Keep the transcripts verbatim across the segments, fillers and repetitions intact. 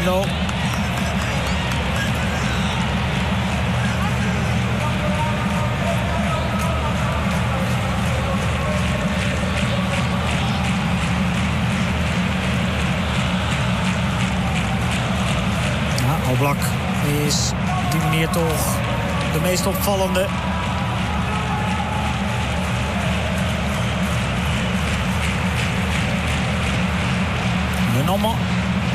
Danilo. Ja, Oblak is op die manier toch de meest opvallende. Lenormand.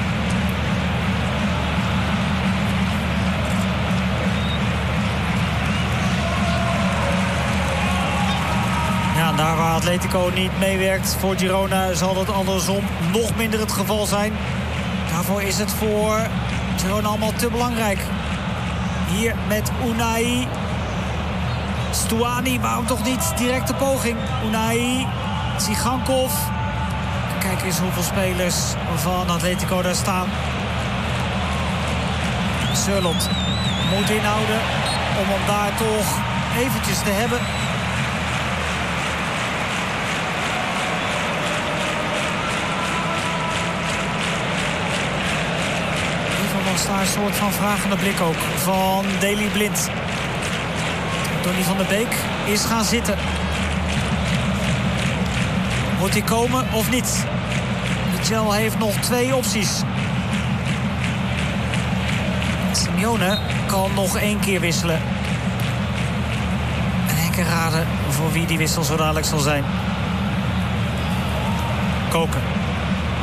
Ja, daar waar Atletico niet meewerkt voor Girona zal dat andersom nog minder het geval zijn. Daarvoor is het voor Girona allemaal te belangrijk. Hier met Unai. Stuani, waarom toch niet? Directe poging. Unai. Tsigankov. Kijk eens hoeveel spelers van Atletico daar staan. Sørloth moet inhouden om hem daar toch eventjes te hebben. Even was daar een soort van vragende blik ook van Daley Blind. Donny van der Beek is gaan zitten. Moet hij komen of niet? Michel heeft nog twee opties. Simeone kan nog één keer wisselen. En Henk raden voor wie die wissel zo dadelijk zal zijn. Koken.